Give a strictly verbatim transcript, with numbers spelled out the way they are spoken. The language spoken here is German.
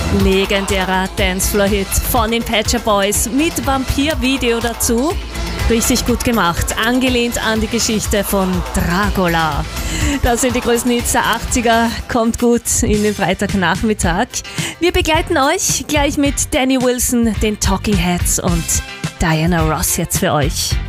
Legendärer Dancefloor-Hit von den Pet Shop Boys mit Vampir-Video dazu. Richtig gut gemacht, angelehnt an die Geschichte von Dracula. Das sind die größten Hits der achtziger, kommt gut in den Freitagnachmittag. Wir begleiten euch gleich mit Danny Wilson, den Talking Heads und Diana Ross jetzt für euch.